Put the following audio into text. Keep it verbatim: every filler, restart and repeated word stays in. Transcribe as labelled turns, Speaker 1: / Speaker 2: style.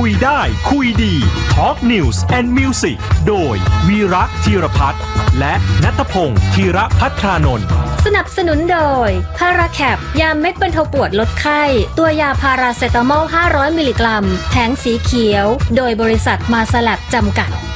Speaker 1: คุยได้คุยดี Talk News and Music โดยวีระธีรพัฒน์และณัฐพงศ์ธีระภัทรานนท์
Speaker 2: สนับสนุนโดยพาราแคปยาเม็ดบรรเทาปวดลดไข้ตัวยาพาราเซตามอลห้าร้อยมิลลิกรัมแผงสีเขียวโดยบริษัทมาสแลบจำกัด